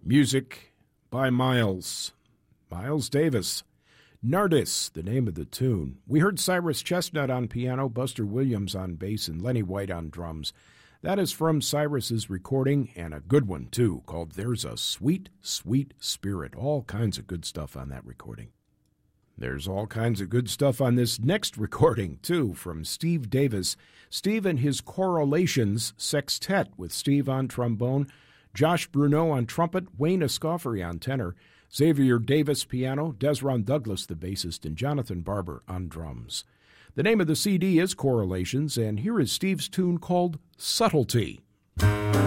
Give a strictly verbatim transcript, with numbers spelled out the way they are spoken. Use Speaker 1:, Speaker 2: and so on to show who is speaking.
Speaker 1: Music by Miles, Miles Davis. Nardis, the name of the tune. We heard Cyrus Chestnut on piano, Buster Williams on bass, and Lenny White on drums. That is from Cyrus's recording, and a good one, too, called There's a Sweet, Sweet Spirit. All kinds of good stuff on that recording. There's all kinds of good stuff on this next recording, too, from Steve Davis. Steve and his Correlations Sextet with Steve on trombone, Josh Bruneau on trumpet, Wayne Escoffery on tenor, Xavier Davis piano, Desron Douglas the bassist, and Jonathan Barber on drums. The name of the C D is Correlations, and here is Steve's tune called Subtlety.